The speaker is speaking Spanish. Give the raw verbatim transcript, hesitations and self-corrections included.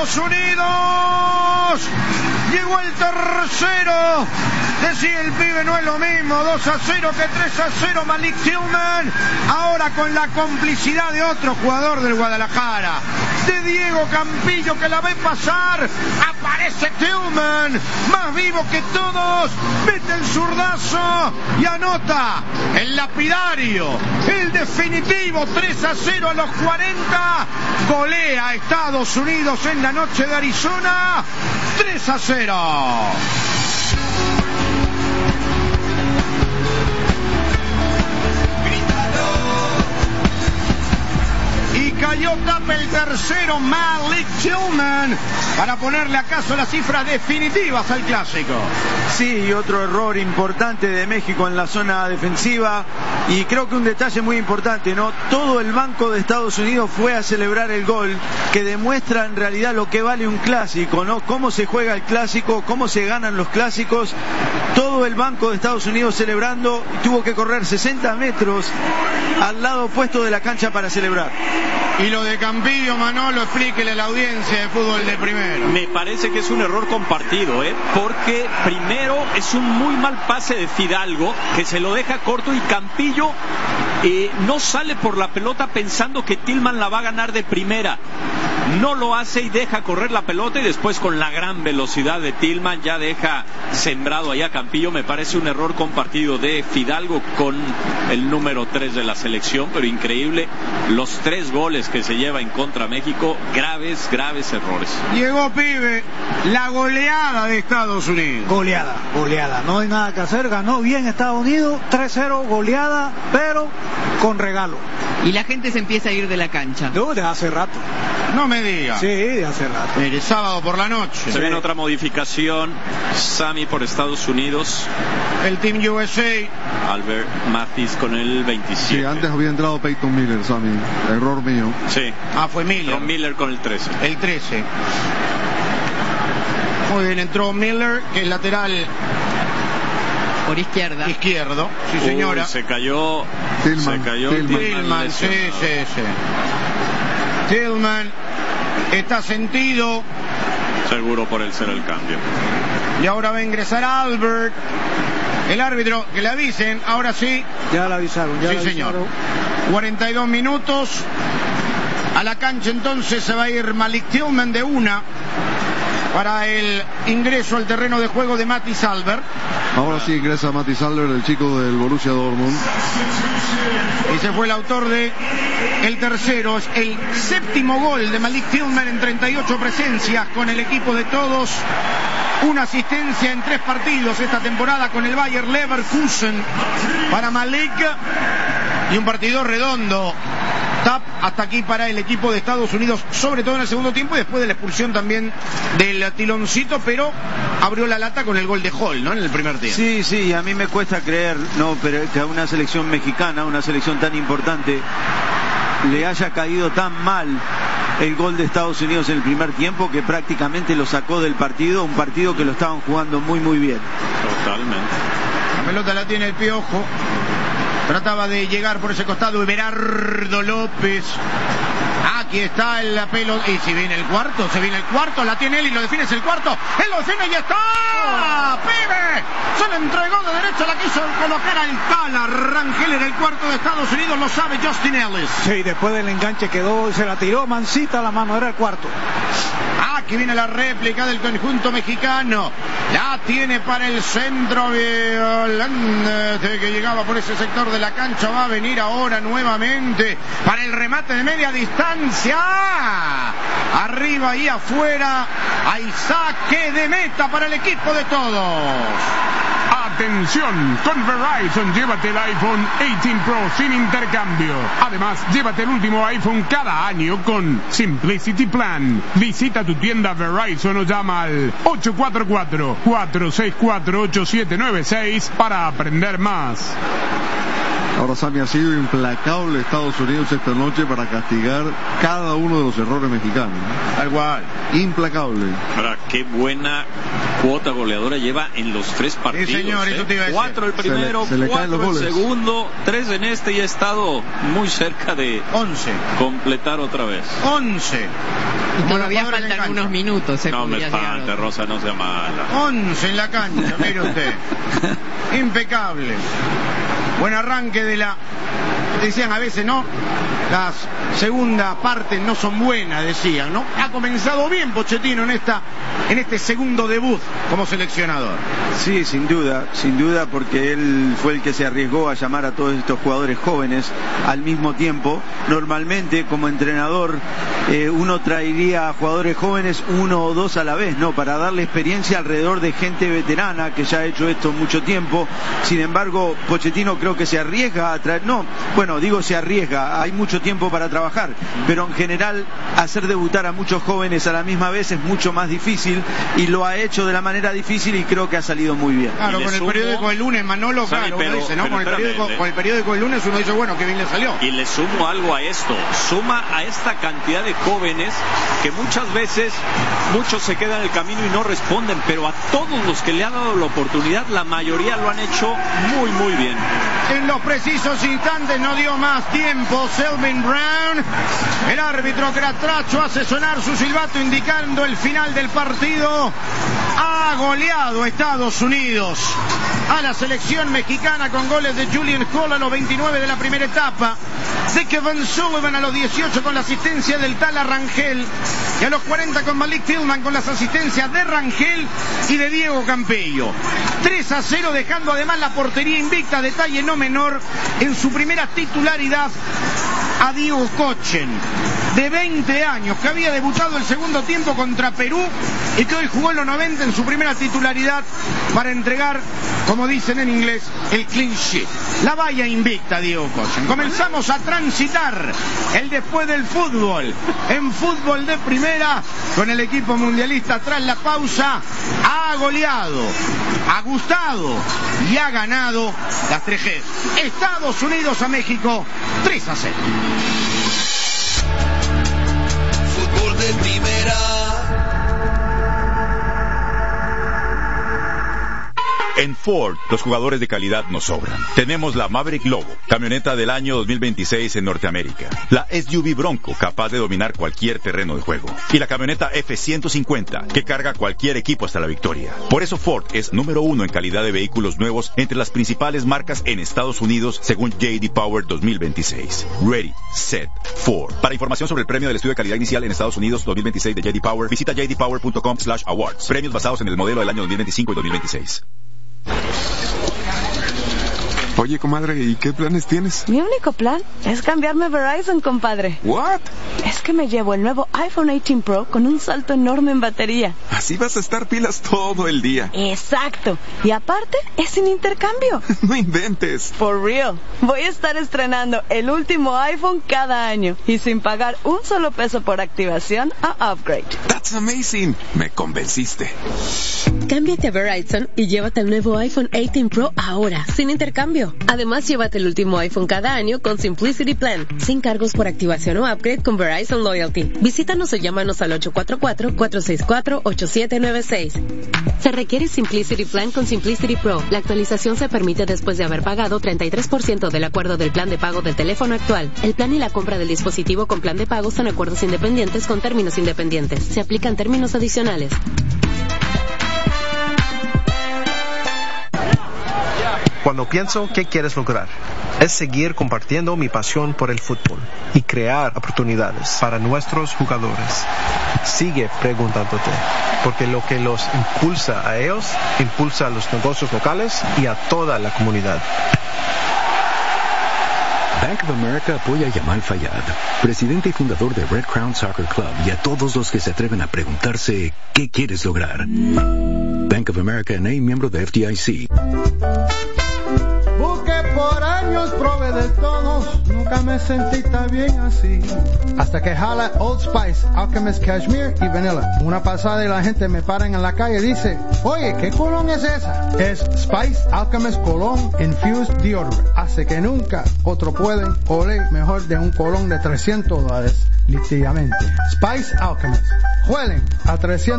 Estados Unidos. Llegó el tercero. Decía el pibe, no es lo mismo dos a cero que tres a cero. Malik Tillman, ahora con la complicidad de otro jugador del Guadalajara, de Diego Campillo, que la ve pasar. Aparece Tillman, más vivo que todos, mete el zurdazo y anota el lapidario, el definitivo. Tres a cero a los cuarenta. Golea a Estados Unidos en la noche de Arizona. Tres a cero. Y cayó tapa el tercero, Malik Tillman, para ponerle acaso las cifras definitivas al clásico. Sí, y otro error importante de México en la zona defensiva, y creo que un detalle muy importante, ¿no? Todo el banco de Estados Unidos fue a celebrar el gol, que demuestra en realidad lo que vale un clásico, ¿no? Cómo se juega el clásico, cómo se ganan los clásicos. Todo el banco de Estados Unidos celebrando, y tuvo que correr sesenta metros al lado opuesto de la cancha para celebrar. Y lo de Campillo, Manolo, explíquele a la audiencia de fútbol de primero. Me parece que es un error compartido, ¿eh? Porque primero es un muy mal pase de Fidalgo, que se lo deja corto, y Campillo eh, no sale por la pelota pensando que Tillman la va a ganar de primera. No lo hace y deja correr la pelota, y después con la gran velocidad de Tillman ya deja sembrado allá Campillo. Me parece un error compartido de Fidalgo con el número tres de la selección, pero increíble los tres goles que se lleva en contra México. Graves, graves errores. Llegó, pibe, la goleada de Estados Unidos. Goleada, goleada, no hay nada que hacer. Ganó bien Estados Unidos, tres cero, goleada, pero con regalo. Y la gente se empieza a ir de la cancha. No, de hace rato. No me diga. Sí, de hace rato. El sábado por la noche. Se viene otra modificación. Sammy por Estados Unidos. El Team U S A. Albert Mathis con el veintisiete. Sí, antes había entrado Peyton Miller, Sammy. Error mío. Sí. Ah, fue Miller. Ron Miller con el trece. El trece. Muy bien, entró Miller, que es lateral por izquierda. Izquierdo, sí señora. Uy, se cayó. Tillman. Se cayó Tillman, Tillman, sí, sí, sí. Tillman está sentido. Seguro por el ser el cambio. Y ahora va a ingresar Albert. El árbitro, que le avisen, ahora sí. Ya la avisaron, ya sí, la señor. avisaron. cuarenta y dos minutos. A la cancha entonces se va a ir Malik Tillman de una para el ingreso al terreno de juego de Mathis Albert. Ahora sí ingresa Mathis Albert, el chico del Borussia Dortmund. Y se fue el autor de el tercero, es el séptimo gol de Malik Tillman en treinta y ocho presencias con el equipo de todos. Una asistencia en tres partidos esta temporada con el Bayer Leverkusen para Malik, y un partido redondo. Tap hasta aquí para el equipo de Estados Unidos, sobre todo en el segundo tiempo, y después de la expulsión también del tiloncito, pero abrió la lata con el gol de Hall, ¿no? En el primer tiempo. Sí, sí, a mí me cuesta creer, no, pero que a una selección mexicana, una selección tan importante, le haya caído tan mal el gol de Estados Unidos en el primer tiempo, que prácticamente lo sacó del partido, un partido que lo estaban jugando muy muy bien. Totalmente. La pelota la tiene el Piojo. Trataba de llegar por ese costado Everardo López. Aquí está el pelota. Y si viene el cuarto, se viene el cuarto, la tiene él y lo define, es el cuarto. Él lo define y ya está. ¡Pibe! Se le entregó de derecha, la quiso colocar al Cala Rangel en el cuarto de Estados Unidos, lo sabe Justin Ellis. Sí, después del enganche quedó, se la tiró mansita la mano, era el cuarto. Aquí viene la réplica del conjunto mexicano. La tiene para el centro violante que llegaba por ese sector de la cancha. Va a venir ahora nuevamente para el remate de media distancia. Arriba y afuera. Hay saque de meta para el equipo de todos. Atención, con Verizon llévate el iPhone dieciocho Pro sin intercambio. Además, llévate el último iPhone cada año con Simplicity Plan. Visita tu tienda Verizon o llama al ocho cuatro cuatro, cuatro seis cuatro, ocho siete nueve seis para aprender más. Ahora, Sammy, ha sido implacable Estados Unidos esta noche para castigar cada uno de los errores mexicanos. Tal cual. Implacable. Ahora, qué buena cuota goleadora lleva en los tres partidos. Sí, señor, ¿eh? eso te iba a decir. Cuatro el primero, se le, se le cuatro el segundo, tres en este y ha estado muy cerca de once. Completar otra vez. once. Y todavía faltan unos minutos. No me espante, Rosa, no sea mala. once en la cancha, mire usted. Impecable. Buen arranque de la... Decían a veces, ¿no? Las segunda partes no son buenas, decían, ¿no? Ha comenzado bien Pochettino en esta, en este segundo debut como seleccionador. Sí, sin duda, sin duda, porque él fue el que se arriesgó a llamar a todos estos jugadores jóvenes al mismo tiempo. Normalmente, como entrenador, eh, uno traería a jugadores jóvenes uno o dos a la vez, ¿no? Para darle experiencia alrededor de gente veterana que ya ha hecho esto mucho tiempo. Sin embargo, Pochettino creo que se arriesga a traer, no, bueno, digo se arriesga, hay mucho tiempo para trabajar, pero en general hacer debutar a muchos jóvenes a la misma vez es mucho más difícil y lo ha hecho de la manera difícil y creo que ha salido muy bien. Claro, con el sumo... periódico del lunes, Manolo, Sabe, claro, pero, uno dice, ¿no? Con el, periódico, le... con el periódico del lunes uno dice, bueno, que bien le salió. Y le sumo algo a esto, suma a esta cantidad de jóvenes que muchas veces muchos se quedan en el camino y no responden, pero a todos los que le han dado la oportunidad, la mayoría lo han hecho muy, muy bien. En los precisos instantes no dio más tiempo Selvin Brown. El árbitro Cratracho hace sonar su silbato indicando el final del partido. Ha goleado Estados Unidos a la selección mexicana con goles de Julian Hall a los veintinueve de la primera etapa, de Kevin Sullivan a los dieciocho con la asistencia del Tala Rangel y a los cuarenta con Malik Tillman con las asistencias de Rangel y de Diego Campello. tres a cero, dejando además la portería invicta, detalle no menor, en su primera titularidad a Diego Kochen, de veinte años, que había debutado el segundo tiempo contra Perú y que hoy jugó en los noventa en su primera titularidad para entregar, como dicen en inglés, el clean sheet. La valla invicta Diego Kochen. Comenzamos a transitar el después del fútbol, en fútbol de primera, con el equipo mundialista tras la pausa. Ha goleado, ha gustado y ha ganado las tres G. Estados Unidos a México, tres a cero. Fútbol de primera. En Ford, los jugadores de calidad nos sobran. Tenemos la Maverick Lobo, camioneta del año dos mil veintiséis en Norteamérica. La S U V Bronco, capaz de dominar cualquier terreno de juego. Y la camioneta F ciento cincuenta, que carga cualquier equipo hasta la victoria. Por eso Ford es número uno en calidad de vehículos nuevos entre las principales marcas en Estados Unidos, según J D Power dos mil veintiséis. Ready, set, Ford. Para información sobre el premio del estudio de calidad inicial en Estados Unidos dos mil veintiséis de J D Power, visita j d power punto com slash awards. Premios basados en el modelo del año dos mil veinticinco y dos mil veintiséis. Oye, comadre, ¿y qué planes tienes? Mi único plan es cambiarme a Verizon, compadre. ¿What? Es que me llevo el nuevo iPhone dieciocho Pro con un salto enorme en batería. Así vas a estar pilas todo el día. Exacto. Y aparte, es sin intercambio. No inventes. For real. Voy a estar estrenando el último iPhone cada año y sin pagar un solo peso por activación a upgrade. That's amazing. Me convenciste. Cámbiate a Verizon y llévate el nuevo iPhone dieciocho Pro ahora, sin intercambio. Además, llévate el último iPhone cada año con Simplicity Plan, sin cargos por activación o upgrade con Verizon Loyalty. Visítanos o llámanos al ocho cuatro cuatro, cuatro seis cuatro, ocho siete nueve seis. Se requiere Simplicity Plan con Simplicity Pro. La actualización se permite después de haber pagado treinta y tres por ciento del acuerdo del plan de pago del teléfono actual. El plan y la compra del dispositivo con plan de pago son acuerdos independientes con términos independientes. Se aplican términos adicionales. Cuando pienso qué quieres lograr, es seguir compartiendo mi pasión por el fútbol y crear oportunidades para nuestros jugadores. Sigue preguntándote, porque lo que los impulsa a ellos, impulsa a los negocios locales y a toda la comunidad. Bank of America apoya a Yamal Fayad, presidente y fundador de Red Crown Soccer Club, y a todos los que se atreven a preguntarse ¿qué quieres lograr? Bank of America N A, miembro de F D I C. Busqué por años, probé de todos, nunca nunca me sentí tan bien así. Hasta que jala Old Spice, Alchemist Cashmere y Vanilla. Una pasada y la gente me paran en la calle y dice, oye, ¿qué colón es esa? Es Spice Alchemist Cologne Infused Deodorant. Hace que nunca otro pueden oler mejor de un colón de trescientos dólares. Literalmente. Spice Alchemist. Huelen a trescientos